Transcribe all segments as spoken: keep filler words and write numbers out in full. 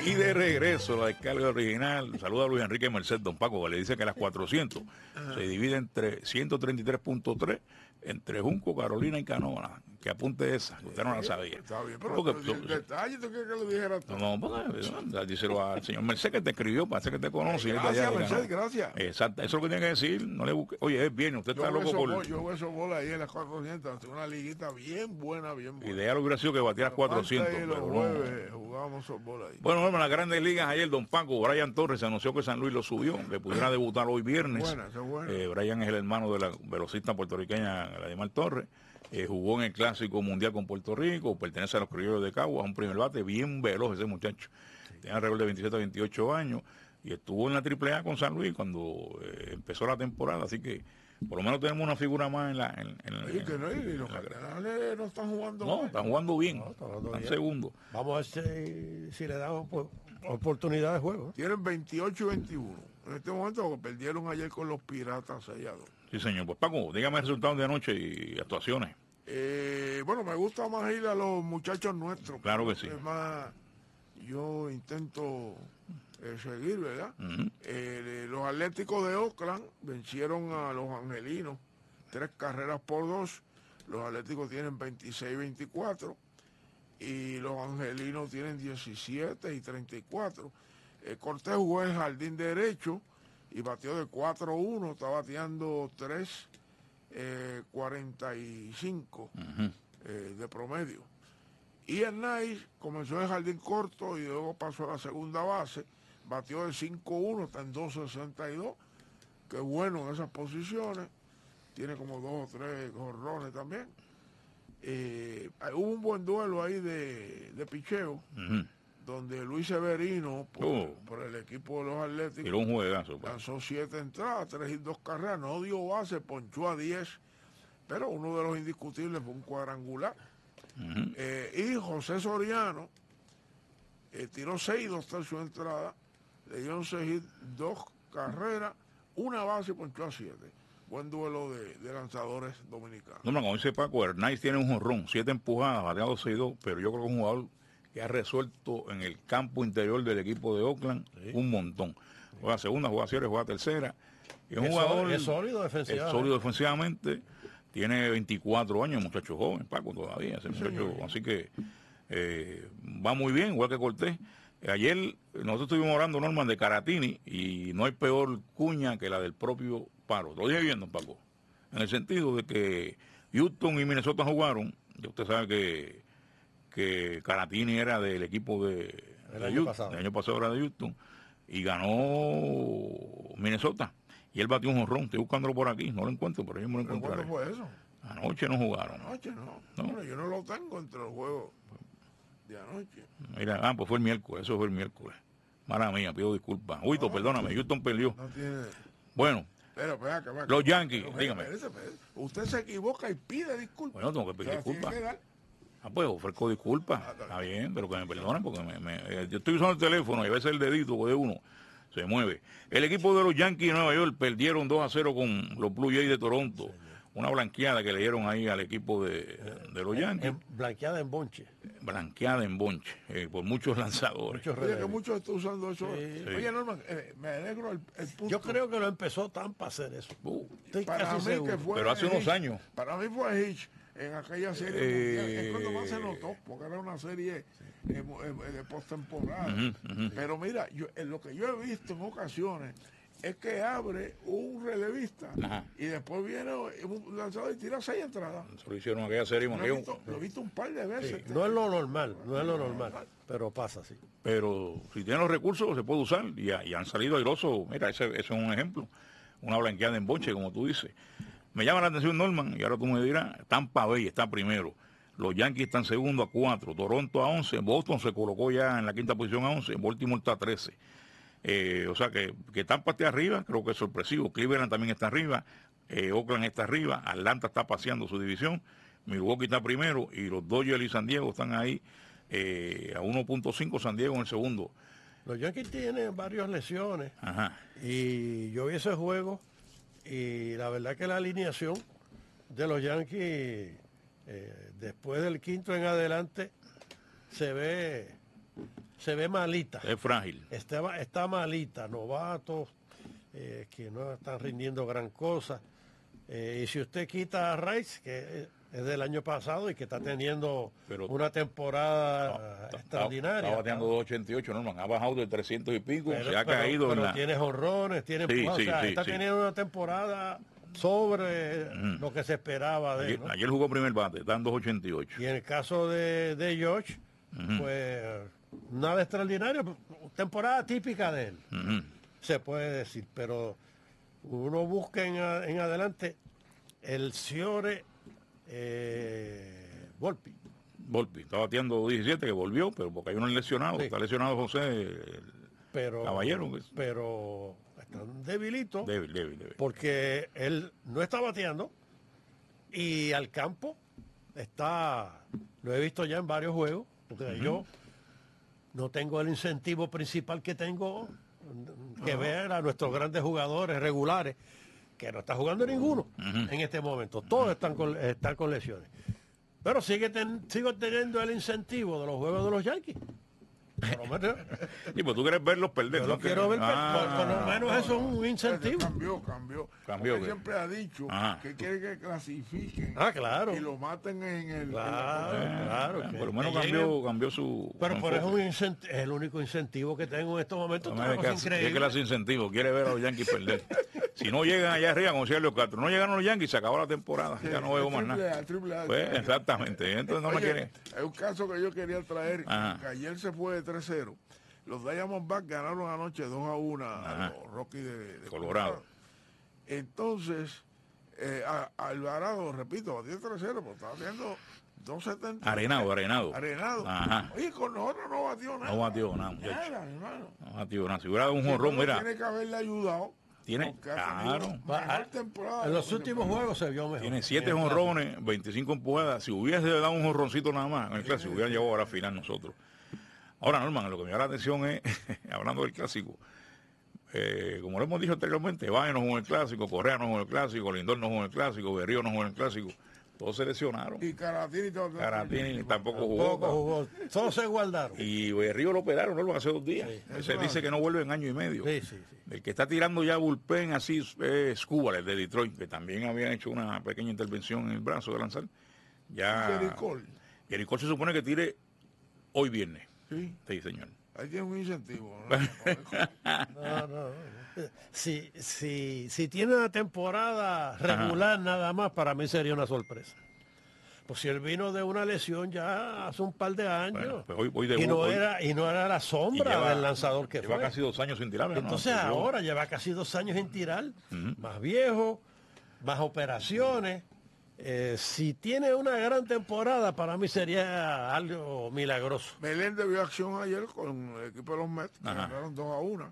Y de regreso, la descarga original. Saluda a Luis Enrique Merced, don Paco, que le dice que las cuatrocientos Ajá. se divide entre ciento treinta y tres punto tres entre Junco, Carolina y Canóvana. Que apunte esa, que usted no la sabía. Está bien, pero porque, el detalle, ¿tú quieres que lo dijera todo? No, no, porque díselo al señor Merced que te escribió, parece que te conoce. Eh, gracias, Merced, gracias. Exacto, eso es lo que tiene que decir. No le busque. Oye, es bien, usted yo está loco por... Yo jugué esos bolas ahí en las cuatrocientos, una liguita bien buena, bien buena. Ideal hubiera sido que batiera cuatrocientos. Y los jueves no. Jugábamos esos bolas ahí. Bueno, en las grandes ligas ayer, don Paco, Brian Torres anunció que San Luis lo subió, que pudiera debutar hoy viernes. Buena, eso es bueno. eh, Brian es el hermano de la velocista puertorriqueña Vladimir Torres. Eh, jugó en el Clásico Mundial con Puerto Rico, pertenece a los Criollos de Caguas, un primer bate bien veloz ese muchacho. Sí. Tiene alrededor de veintisiete a veintiocho años y estuvo en la triple A con San Luis cuando eh, empezó la temporada, así que por lo menos tenemos una figura más en la... En, en, Oye, en, que no, y los Cardenales no están jugando No, mal. están jugando bien, no, están, jugando bien. segundo. Vamos a ver si, si le damos pues, oportunidad de juego. Tienen veintiocho y veintiuno. En este momento perdieron ayer con los Piratas sellados. Sí, señor. Pues Paco, dígame resultados de anoche y actuaciones. Eh, bueno, me gusta más ir a los muchachos nuestros. Claro que sí. Además, yo intento eh, seguir, ¿verdad? Uh-huh. eh, los Atléticos de Oakland vencieron a los Angelinos tres carreras por dos. Los Atléticos tienen veintiséis veinticuatro y los Angelinos tienen diecisiete y treinta y cuatro. Eh, Cortés jugó en jardín derecho y batió de cuatro uno, está bateando tres Eh, cuarenta y cinco uh-huh. eh, de promedio. Y el Nice comenzó en jardín corto y luego pasó a la segunda base, batió de cinco uno, está en dos sesenta y dos, que bueno en esas posiciones, tiene como dos o tres jorrones también. Eh, hubo un buen duelo ahí de, de picheo, uh-huh. donde Luis Severino, por, oh. por el equipo de los Atléticos, tiró un juegazo, lanzó siete entradas, tres y dos carreras, no dio base, ponchó a diez, pero uno de los indiscutibles fue un cuadrangular. Uh-huh. Eh, y José Soriano eh, tiró seis y dos tercios de entrada, le dio seis, dos carreras, una base y ponchó a siete. Buen duelo de, de lanzadores dominicanos. No, no, como dice Paco, Hernández tiene un jonrón, siete empujadas, bateado seis dos, pero yo creo que es un jugador que ha resuelto en el campo interior del equipo de Oakland sí. un montón. Juega segunda, juega cierre, juega tercera. Y es un es jugador... Es sólido defensivamente. Es sólido defensivamente. Tiene veinticuatro años, muchacho joven, Paco, todavía. Ese muchacho, sí, así que eh, va muy bien, igual que Cortés. Ayer nosotros estuvimos hablando, Norman, de Caratini, y no hay peor cuña que la del propio Paro. Lo dije bien, don Paco. En el sentido de que Houston y Minnesota jugaron, y usted sabe que, que Caratini era del equipo de, el, de año Houston, pasado. el año pasado era de Houston, y ganó Minnesota. Y él batió un jonrón, estoy buscándolo por aquí, no lo encuentro, pero yo me lo encontraré. ¿Cuándo fue eso? Anoche no jugaron. Anoche no. no. Bueno, yo no lo tengo entre los juegos de anoche. Mira, ah, pues fue el miércoles, eso fue el miércoles. Mala mía, pido disculpas. Uy, no, perdóname, Houston perdió. No tiene... Bueno, pero, espera, espera, los Yankees, pero, dígame. Espérese, espérese. Usted se equivoca y pide disculpas. Bueno, tengo que pedir disculpas. Ah, pues ofrezco disculpas. Ah, está bien, pero que me perdonen porque me, me, yo estoy usando el teléfono y a veces el dedito de uno se mueve. El equipo de los Yankees de Nueva York perdieron dos a cero con los Blue Jays de Toronto. Sí, una blanqueada que le dieron ahí al equipo de, de los Yankees. En, blanqueada en bonche. Blanqueada en bonche, eh, por muchos lanzadores. Muchos Oye, que muchos están usando eso. Sí. Oye, Norman, eh, me alegro el, el punto. Yo creo que lo empezó Tampa a hacer eso. Uh, Estoy para casi mí seguro. Que fue Pero hace unos Hitch. años. Para mí fue Hitch en aquella serie eh, mundial. Es cuando más se notó, porque era una serie sí. eh, eh, de postemporada. Uh-huh, uh-huh. Pero mira, yo, en lo que yo he visto en ocasiones es que abre un relevista Ajá. y después viene un lanzador y tira seis entradas. Eso lo hicieron en aquella serie. Lo he visto, lo he visto un par de veces. Sí, no es lo normal, no es lo normal, pero pasa así. Pero si tienen los recursos se puede usar y, y han salido airosos. Mira, ese, ese es un ejemplo. Una blanqueada en bonche, como tú dices. Me llama la atención, Norman, y ahora tú me dirás, Tampa Bay está primero. Los Yankees están segundo a cuatro, Toronto a once, Boston se colocó ya en la quinta posición a once, Baltimore está a trece. Eh, o sea que, que Tampa esté arriba, creo que es sorpresivo. Cleveland también está arriba, eh, Oakland está arriba, Atlanta está paseando su división, Milwaukee está primero y los Dodgers y San Diego están ahí eh, a uno punto cinco, San Diego en el segundo. Los Yankees tienen varias lesiones. Ajá. Y yo vi ese juego y la verdad que la alineación de los Yankees eh, después del quinto en adelante se ve se ve malita. Es frágil. Está, está malita, novatos, eh, que no están rindiendo gran cosa. Eh, y si usted quita a Rice, que es del año pasado y que está teniendo Pero, una temporada no, extraordinaria. Está bateando dos ochenta y ocho, no, ha bajado de trescientos y pico, pero, se ha pero, caído. Pero en la... tiene jonrones, tiene sí, o sí, sea, sí, está sí. teniendo una temporada sobre mm. lo que se esperaba de ayer, él, ¿no? Ayer jugó primer bate, está en dos ochenta y ocho. Y en el caso de, de George, uh-huh. pues nada extraordinario, temporada típica de él, uh-huh. se puede decir, pero uno busca en, en adelante el Ciore eh, Volpi. Volpi, está bateando diecisiete, que volvió, pero porque hay uno lesionado, sí. Está lesionado José el pero, Caballero. Que... Pero están debilitos, débil, débil, débil. porque él no está bateando y al campo está, lo he visto ya en varios juegos, porque uh-huh. yo no tengo el incentivo principal que tengo, que uh-huh. ver a nuestros grandes jugadores regulares, que no está jugando ninguno uh-huh. en este momento. Todos uh-huh. están, con, están con lesiones. Pero sigue ten, sigo teniendo el incentivo de los juegos de los Yankees. Por lo menos, y pues tú quieres verlos perder. Yo ¿no? lo quiero ver, ah, por, por lo menos no, eso es un incentivo. Cambió, cambió. cambió Él siempre ha dicho Ajá. que quiere que clasifiquen ah, claro. y lo maten en el... Claro, en la... claro. Eh, por lo menos cambió, cambió su... Pero por eso es, es el único incentivo que tengo en estos momentos. No, es, que, es que le hace incentivo, quiere ver a los Yankees perder. Si no llegan allá arriba, como decía Leo Castro, no llegaron los Yankees, se acabó la temporada. Sí, ya no veo más nada. A, pues, exactamente. Entonces no Oye, me quiere. Es un caso que yo quería traer, que ayer se fue de tres cero. Los Diamondbacks ganaron anoche dos a uno a los Rockies de, de Colorado. Entonces, eh, a, a Alvarado, repito, batió tres cero, porque estaba haciendo dos setenta. Arenado, arenado. Arenado. Ajá. Oye, con nosotros no batió nada. No batió nada, muchacho. Nada, hermano. No batió nada. Si hubiera dado un jonrón, mira. Tiene que haberle ayudado. Tiene, claro. En los últimos juegos se vio mejor. Tiene siete jonrones, veinticinco empujadas. Si hubiese dado un jonroncito nada más, en el clásico, hubiera llegado a la final nosotros. Ahora, Norman, lo que me llama la atención es, hablando del clásico, eh, como lo hemos dicho anteriormente, Valle no jugó en el clásico, Correa no jugó en el clásico, Lindor no jugó en el clásico, Berrío no jugó en el clásico, todos se lesionaron. Y Caratini, Caratini tampoco jugó. Tampoco jugó. Todos se guardaron. Y Berrío lo operaron, ¿no? Hace dos días. Sí, se dice que no vuelve en año y medio. Sí, sí, sí. El que está tirando ya bullpen así es Cuba, el de Detroit, que también había hecho una pequeña intervención en el brazo de lanzar. Ya. Gerrit Cole. Gerrit Cole se supone que tire hoy viernes. Sí. Sí, señor. Ahí tiene un incentivo. ¿no? no, no, no. Si, si, si tiene una temporada regular Ajá. nada más, para mí sería una sorpresa. Pues si él vino de una lesión ya hace un par de años. Bueno, pues hoy, hoy de, y, no hoy, era, y no era la sombra lleva, del lanzador que lleva fue. Lleva casi dos años sin tirar. Entonces no, ahora lleva casi dos años sin tirar. Uh-huh. Más viejo, más operaciones. Eh, si tiene una gran temporada, para mí sería algo milagroso. Meléndez vio acción ayer con el equipo de los Mets, que ganaron dos a uno.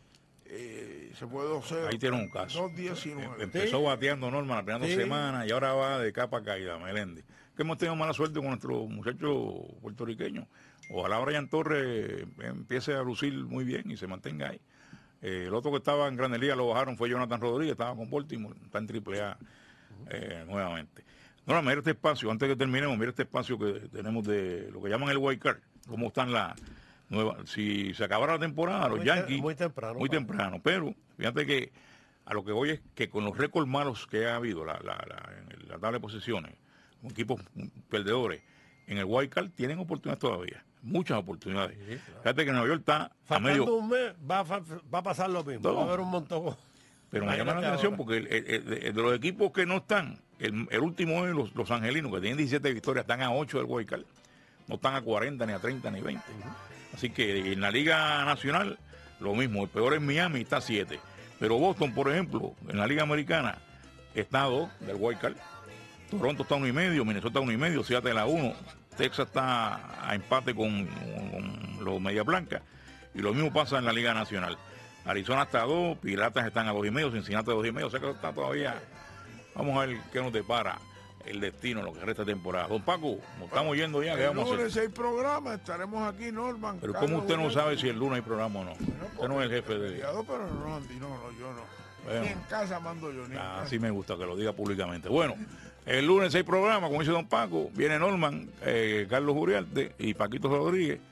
Eh, se fue dos cero. Ahí tiene un caso. dos diecinueve. Empezó ¿Sí? bateando Norman la primera sí. semana y ahora va de capa caída, Meléndez. Que hemos tenido mala suerte con nuestros muchachos puertorriqueños. Ojalá Brian Torres empiece a lucir muy bien y se mantenga ahí. Eh, el otro que estaba en Grandes Ligas lo bajaron fue Jonathan Rodríguez, estaba con Baltimore, está en triple A. Eh, nuevamente. No, mira este espacio, antes que terminemos, mira este espacio que tenemos de lo que llaman el wild card, cómo están las nuevas, si se acabara la temporada, los muy Yankees, te, muy temprano, muy padre. temprano, pero fíjate que a lo que voy es que con los récords malos que ha habido, la, la, la, en la tabla de posiciones, con equipos perdedores, en el wild card tienen oportunidades todavía, muchas oportunidades. Sí, claro. Fíjate que Nueva York está Faltando a medio... un mes va, va a pasar lo mismo, todo. Va a haber un montón. Pero me llama la atención porque el, el, el, el, de los equipos que no están, el, el último es los, los angelinos, que tienen diecisiete victorias, están a ocho del wild card. No están a cuarenta, ni a treinta, ni veinte. Uh-huh. Así que en la Liga Nacional, lo mismo. El peor es Miami, está a siete. Pero Boston, por ejemplo, en la Liga Americana, está a dos del wild card. Toronto está a uno y medio, Minnesota a uno y medio, Seattle a uno. Texas está a empate con, con los Medias Blancas. Y lo mismo pasa en la Liga Nacional. Arizona está a dos, Piratas están a dos y medio, Cincinnati a dos y medio, o sea que está todavía. Vamos a ver qué nos depara el destino en lo que resta de temporada. Don Paco, nos estamos yendo ya. El vamos lunes hay programa, estaremos aquí, Norman. Pero ¿cómo usted no sabe si el lunes hay programa o no? Bueno, usted no es el jefe de... Pero no, no, no, yo no. Bueno, ni en casa mando yo. Ni ah, sí me gusta que lo diga públicamente. Bueno, el lunes hay programa, como dice don Paco, viene Norman, eh, Carlos Uriarte y Paquito Rodríguez.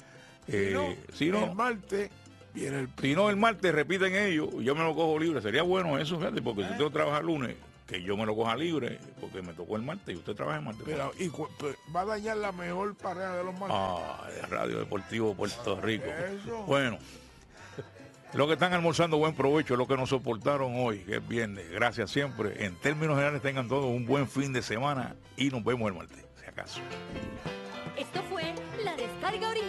Eh, si no, si no, el martes viene el... Si no, el martes repiten ellos, yo me lo cojo libre. Sería bueno eso, fíjate, porque si usted trabaja el lunes, que yo me lo coja libre, porque me tocó el martes y usted trabaja el martes. Pero, y, pues, va a dañar la mejor pareja de los martes. Ah, de Radio Deportivo Puerto Rico. Eso. Bueno, los que están almorzando, buen provecho, los que nos soportaron hoy, que es viernes. Gracias siempre. En términos generales, tengan todos un buen fin de semana y nos vemos el martes, si acaso. Esto fue La Descarga Original.